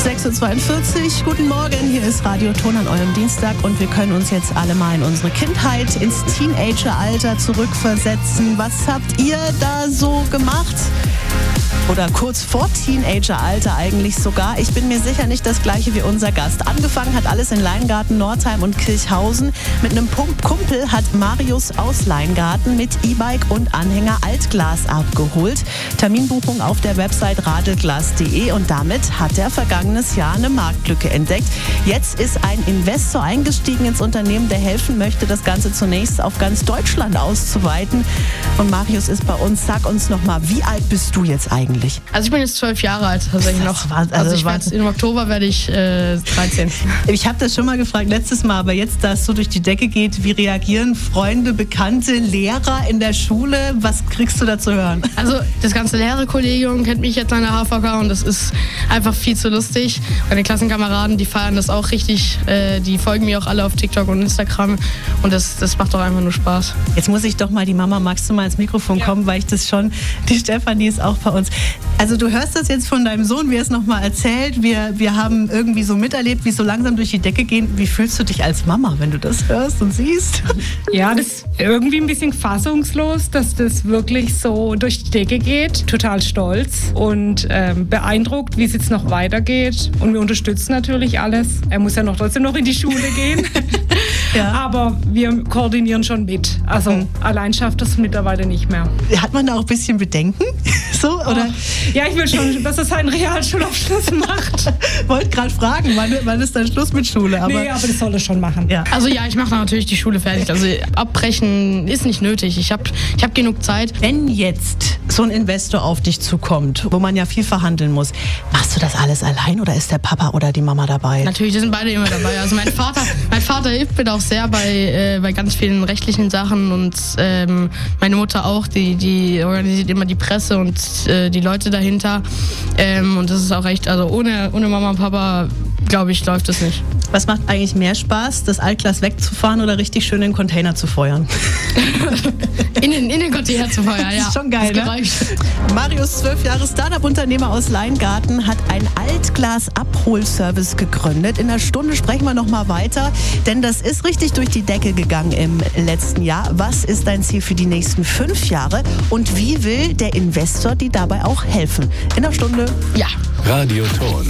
6.42 Uhr. Guten Morgen, hier ist Radio Ton an eurem Dienstag und wir können uns jetzt alle mal in unsere Kindheit, ins Teenageralter zurückversetzen. Was habt ihr da so gemacht? Oder kurz vor Teenageralter eigentlich sogar. Ich bin mir sicher nicht das gleiche wie unser Gast. Angefangen hat alles in Leingarten, Nordheim und Kirchhausen. Mit einem Kumpel hat Marius aus Leingarten mit E-Bike und Anhänger Altglas abgeholt. Terminbuchung auf der Website radelglas.de und damit hat er vergangenes Jahr eine Marktlücke entdeckt. Jetzt ist ein Investor eingestiegen ins Unternehmen, der helfen möchte, das Ganze zunächst auf ganz Deutschland auszuweiten. Und Marius ist bei uns. Sag uns nochmal, wie alt bist du jetzt eigentlich? Also ich bin jetzt 12 Jahre alt tatsächlich noch. Im Oktober werde ich 13. Ich habe das schon mal gefragt letztes Mal, aber jetzt, da es so durch die Decke geht, wie reagieren Freunde, Bekannte, Lehrer in der Schule? Was kriegst du da zu hören? Also das ganze Lehrerkollegium kennt mich jetzt an der HVK und das ist einfach viel zu lustig. Meine Klassenkameraden, die feiern das auch richtig. Die folgen mir auch alle auf TikTok und Instagram und das macht doch einfach nur Spaß. Jetzt muss ich doch mal, die Mama, magst du mal ins Mikrofon kommen, weil ich das schon, die Stefanie ist auch bei uns. Also du hörst das jetzt von deinem Sohn, wie er es nochmal erzählt. Wir haben irgendwie so miterlebt, wie es so langsam durch die Decke geht. Wie fühlst du dich als Mama, wenn du das hörst und siehst? Ja, das ist irgendwie ein bisschen fassungslos, dass das wirklich so durch die Decke geht. Total stolz und beeindruckt, wie es jetzt noch weitergeht. Und wir unterstützen natürlich alles. Er muss ja trotzdem noch in die Schule gehen. Ja. Aber wir koordinieren schon mit. Also allein schafft das mittlerweile nicht mehr. Hat man da auch ein bisschen Bedenken? So, oder? Ja, ich will schon, dass er seinen Realschulabschluss macht. Wollte gerade fragen, wann ist dann Schluss mit Schule? Aber das soll er schon machen. Ja. Also ja, ich mache natürlich die Schule fertig. Also abbrechen ist nicht nötig. Ich hab genug Zeit. Wenn jetzt so ein Investor auf dich zukommt, wo man ja viel verhandeln muss, machst du das alles allein oder ist der Papa oder die Mama dabei? Natürlich, die sind beide immer dabei. Also mein Vater hilft mir auch sehr bei ganz vielen rechtlichen Sachen und meine Mutter auch, die organisiert immer die Presse und die Leute dahinter. Und das ist auch recht, also ohne Mama und Papa, glaube ich, läuft es nicht. Was macht eigentlich mehr Spaß, das Altglas wegzufahren oder richtig schön in den Container zu feuern? in den Container zu feuern, ja. Das ist schon geil, ne? Marius, 12 Jahre Startup-Unternehmer aus Leingarten, hat einen Altglas-Abholservice gegründet. In einer Stunde sprechen wir noch mal weiter, denn das ist richtig durch die Decke gegangen im letzten Jahr. Was ist dein Ziel für die nächsten 5 Jahre und wie will der Investor dir dabei auch helfen? In einer Stunde. Ja. Radio Ton.